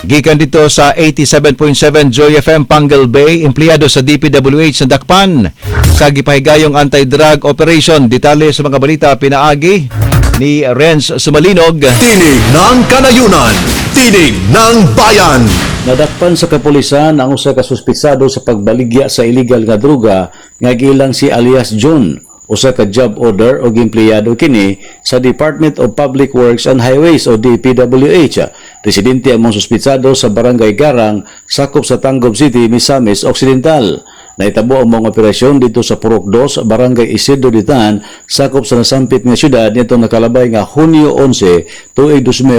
Gikan dito sa 87.7 Joy FM Pangal Bay, empleyado sa DPWH sa Dakpan sa gipahigayong anti-drug operation. Detalye sa mga balita pinaagi ni Renz Sumalinog. Tinig ng Kanayunan, tinig ng bayan. Nadakpan sa kapulisan ang usa ka suspitsado sa pagbaligya sa illegal nga droga nga gilang si alias John, usa ka job order o empleyado kini sa Department of Public Works and Highways o DPWH. Residente ang mga suspitsado sa Barangay Garang, sakop sa Tanggob City, Misamis Occidental. Naitabo ang mga operasyon dito sa Purok 2, Barangay Isidro Ditan, sakop sa nasampit nga syudad nitong nakalabay nga Hunyo 11, tuig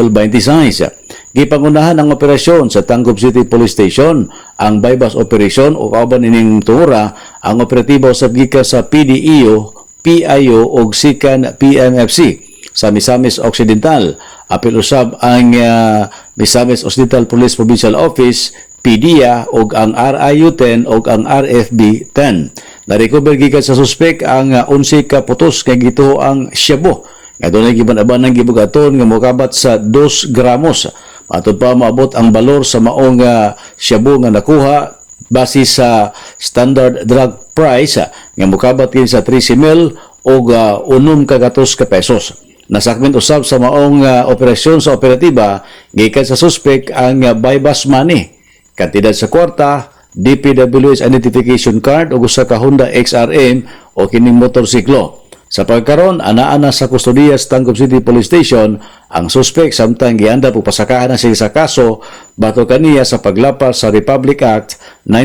2026. Gipangunahan ang operasyon sa Tanggob City Police Station, ang bypass operation o kauban ining tungura, ang operatibo sa gika sa PDEO, PIO o Sikan PMFC sa Misamis Occidental. Apil usab ang Misamis Occidental Police Provincial Office, PDEA o ang RIU-10 o ang RFB-10. Na-recover gikan sa suspek ang 11 ka putos kay gito ang shabu. Nga doon ay giban-aban ng gibugaton nga mokabat sa 2 gramos. Matod pa maabot ang balor sa maong shabu nga nakuha base sa standard drug price nga mokabat kin sa 13 mil o 1 kagatos ka pesos. Nasakmit usab sa maong operasyon sa operatiba gikan sa suspek ang bypass money. Kantidad sa kwarta, DPWH identification card o usa ka Honda XRM o kining motorsiklo. Sa pagkaron, ana-ana sa kustodiya sa Tanggob City Police Station ang suspek samtang gianda po pasakahan na siya sa kaso bato kaniya sa paglapas sa Republic Act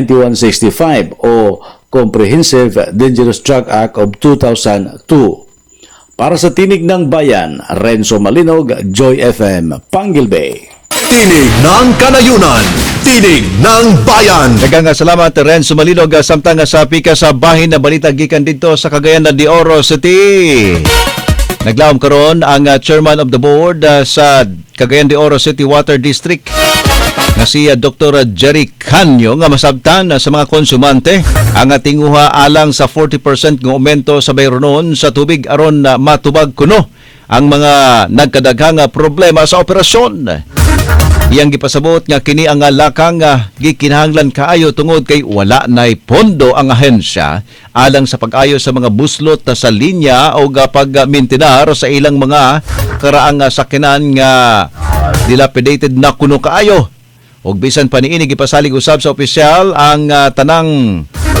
9165 o Comprehensive Dangerous Drug Act of 2002. Para sa Tinig ng Bayan, Renzo Malinog, Joy FM, Pangal Bay. Tinig ng Kanayunan, tinig ng bayan. Daghang salamat Renzo Malinog samtang sa pika sa bahin na balita gikan dito sa Cagayan de Oro City. Naglaom karon ang chairman of the board sa Cagayan de Oro City Water District nga si Dr. Jerry Canyo nga masabtan sa mga konsumante ang tinguha alang sa 40% ng aumento sa bayronon sa tubig aron matubag kuno ang mga nagkadaghang problema sa operasyon. Iyang gipasabot nga kini ang lakang gikinahanglan kaayo tungod kay wala nay pondo ang ahensya alang sa pag-ayo sa mga buslot sa linya o pag-maintenar sa ilang mga karaang sakyanan nga dilapidated na kuno kaayo. Og bisan pa niini gipasalig usab sa opisyal ang tanang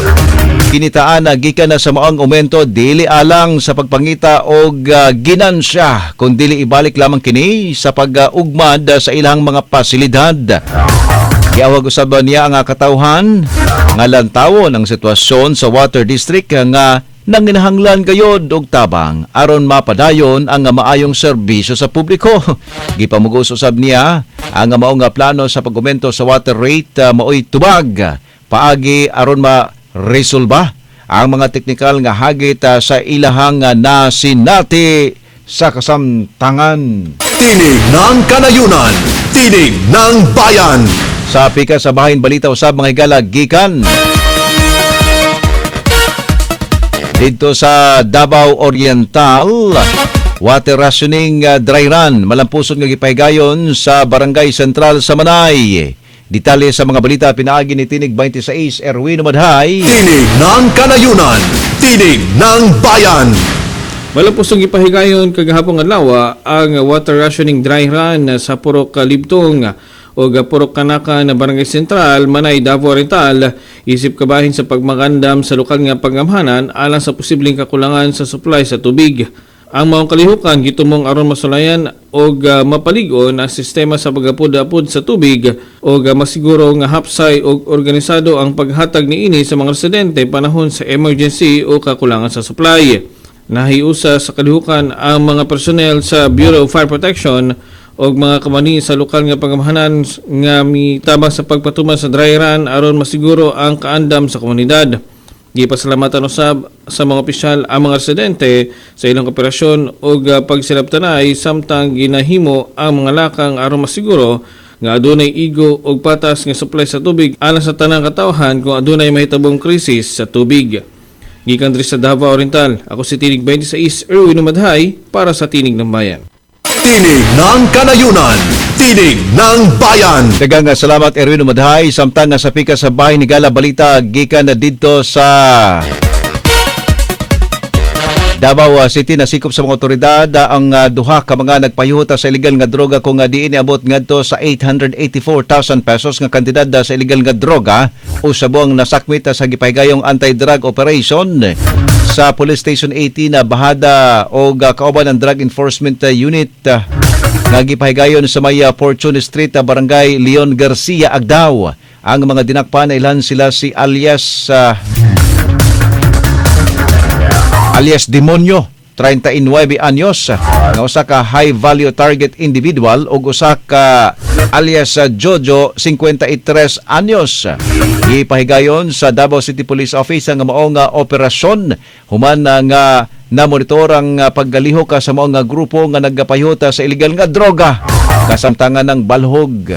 kinitaan na gikan na sa maong aumento dili alang sa pagpangita og ginansya kun dili ibalik lamang kini sa pag-ugmad sa ilang mga pasilidad. Giawag usab niya ang katawhan nga lantawon ang sitwasyon sa Water District nga nanginahanglan gayod og tabang aron mapadayon ang maayong serbisyo sa publiko. Gipamugos usab niya ang maong plano sa pag-aumento sa water rate maoy tubag paagi aron resolba ang mga teknikal nga hagit sa ilahang nasinati sa kasamtangan. Tinig ng Kanayunan, tinig ng bayan. Sa pika sa bahin balita usab mga higala gikan dito sa Davao Oriental, water rationing dry run malampuson nga gipahigayon sa Barangay Sentral sa Manay. Detalye sa mga balita pinaagi ni Tinig 26 Erwin Madhay. Tinig ng Kanayunan, tinig ng bayan. Malampusong ipahigayon kagahapong adlaw ang water rationing dry run sa Purok Libtong o Purok Kanaka na Barangay Sentral, Manay, Davao Oriental. Isip kabahin sa pagmagandam sa lokal nga pangamhanan alang sa posibleng kakulangan sa supply sa tubig. Ang maong kalihukan gitumong aron masulayan og mapaligon ang sistema sa pagapud-apud sa tubig og masiguro nga hapsay og organisado ang paghatag niini sa mga residente panahon sa emergency o kakulangan sa supply. Nahiusa sa kalihukan ang mga personnel sa Bureau of Fire Protection og mga kamani sa lokal nga pangamhanan nga mitabang sa pagpatuman sa dry run aron masiguro ang kaandam sa komunidad. Gipasalamatan usab sa mga opisyal ang mga residente sa ilang operasyon o pagsilabtanay samtang ginahimo ang mga lakang aron masiguro nga adunay igo og patas nga supply sa tubig alang sa tanang katawhan kung adunay mahitabong krisis sa tubig. Gikan diri sa Davao Oriental, ako si Tinig 26 Erwin Madhay para sa Tinig ng Bayan. Tinig ng Kanayunan, Tinig ng Bayan. Daghang salamat Erwin Umadhay samtang sa pika sa bahay ni Gala balita gikan na didto sa Davao City. Nasikop sa mga otoridad ang duha ka mga nagpayuhota sa illegal nga droga kung diin abot ngadto sa 884,000 pesos nga kantidad sa illegal nga droga o sa buwang nasakmit sa gipahigayong anti-drug operation sa Police Station 18 na bahada o kauban ng Drug Enforcement Unit nga gipahigayon sa may Fortune Street, Barangay Leon Garcia, Agdao. Ang mga dinakpan na ilan sila si alias Demonyo, 39 anyos, nga usa ka high value target individual ug usa ka alias Jojo, 53 anyos. Ipahigayon sa Davao City Police Office ang maong operasyon human nga namonitor ang paggalihok sa maong grupo nga nagpayuhota sa illegal nga droga kasamtangan ng balhog.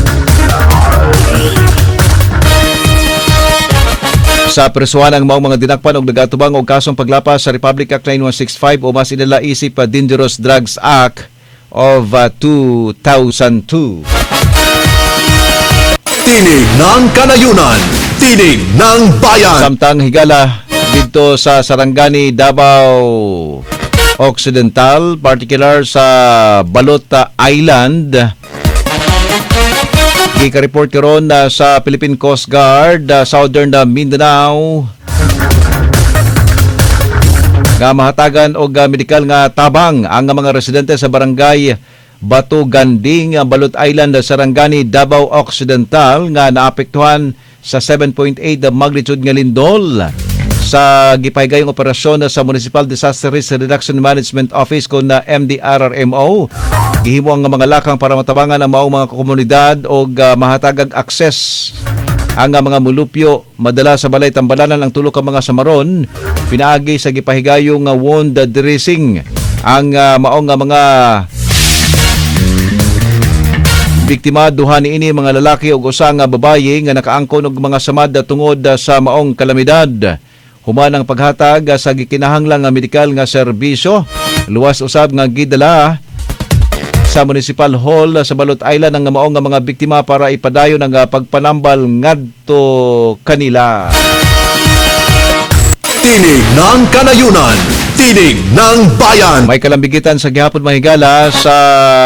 Sa presuhan ang mga dinakpan og nagatubang og kasong paglapas sa Republic Act 9165 o mas inila isip Dangerous Drugs Act of 2002. Tinig ng Kanayunan. Tinig ng Bayan. Samtang higala dito sa Sarangani, Davao Occidental, particular sa Balota Island, gika-report karon sa Philippine Coast Guard, Southern Mindanao, nga mahatagan og medikal nga tabang ang mga residente sa barangay Batu Ganding, Balot Island, Sarangani, Davao Occidental nga naapektuhan sa 7.8 magnitude nga lindol sa gipahigayong operasyon sa Municipal Disaster Risk Reduction Management Office kon na MDRRMO. Gihimo ang mga lakang para matabangan ang maong mga komunidad o mahatagag akses ang mga mulupyo madala sa balay tambalanan ang tulo ka mga samaron. Pinaagi sa gipahigayong wound dressing ang maong mga biktima. Duha niini mga lalaki ug usa nga babaye nga nakaangkon og mga samad tungod sa maong kalamidad. Human ang paghatag sa gikinahanglang nga medikal nga serbisyo. Luwas usab nga gidala sa Municipal Hall sa Balot Island ang maong nga mga biktima para ipadayon ang pagpanambal ngadto kanila. Tinig ng Kanayunan. Tinig ng Bayan. May kalambigitan sa gihapon mahigala sa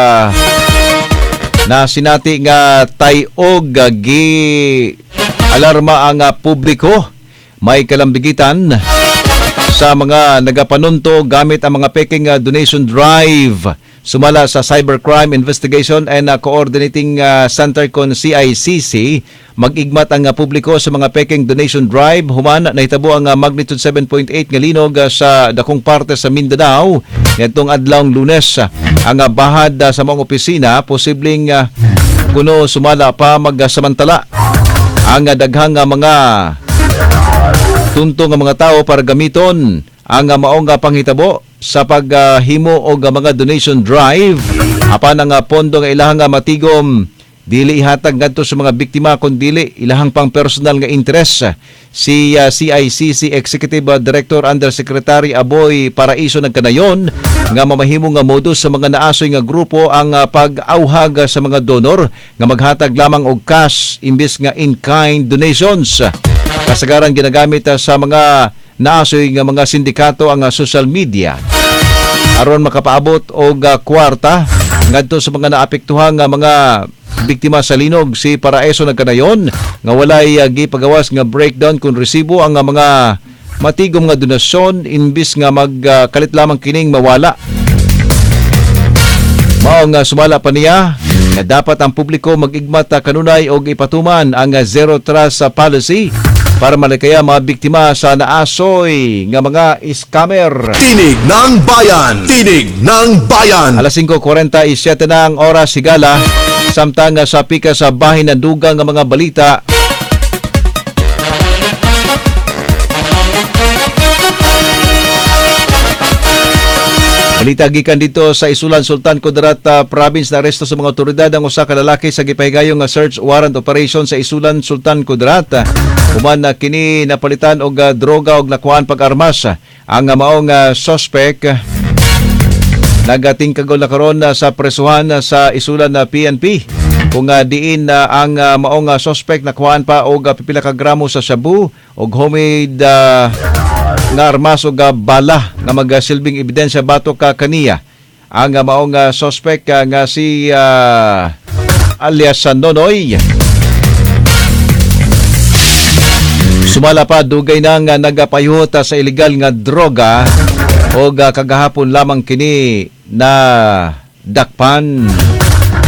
na sinati nga tayog gi alarma ang publiko. May kalambigitan sa mga nagapanunto gamit ang mga peking donation drive sumala sa Cybercrime Investigation and Coordinating Center kon CICC. Mag-igmat ang publiko sa mga peking donation drive human nahitabo ang magnitude 7.8 nga linog sa dakong parte sa Mindanao nitong adlawng Lunes. Ang bahad sa mga opisina posibleng kuno sumala pa magsamantala ang daghang mga tunto nga mga tao para gamiton ang maong panghitabo sa paghimo og mga donation drive apan ang pondo nga ilahang matigom dili ihatag ngadto sa mga biktima kundi ilahang pang personal nga interest. Si CICC Executive Director Undersecretary Aboy Paraiso nagkanayon nga mamahimo nga modus sa mga naasoy nga grupo ang pag-auhag sa mga donor nga maghatag lamang og cash imbes nga in-kind donations. Kasagaran ginagamit sa mga naasoy nga mga sindikato ang social media aron makapaabot og kwarta ngadto sa mga naapektuhang nga mga biktima sa linog. Si Paraiso nagkanayon nga walay gipagawas nga breakdown kung resibo ang mga matigom nga donasyon imbis nga magkalit lamang kining mawala. Mao nga sumala pa niya nga dapat ang publiko mag-igmat kanunay og ipatuman ang zero trust policy para malikaya mga biktima sa naasoy nga mga scammer. Tinig ng Bayan. Tinig ng Bayan. Alas 5:47 na ang oras higala samtang sa pika sa bahin na dugang nga mga balita. Balita gikan dito sa Isulan, Sultan Kudarat Province. Na aresto sa mga otoridad ang usa ka lalaki sa gipahigayong search warrant operation sa Isulan, Sultan Kudarat. Human na kini napalitan og droga og nakuhaan pag-armas. Ang maong suspect nagatingkagol na karon sa presuhan sa isulan na PNP kung diin ang maong suspect na kuhaan pa og pipila ka gramo sa shabu og homemade nga armas og bala nga magsilbing ebidensya batok ka kaniya ang maong suspect nga si alias Nonoy. Sumala pa dugay nang nagapayuhot sa illegal nga droga o kagahapon lamang kini na dakpan.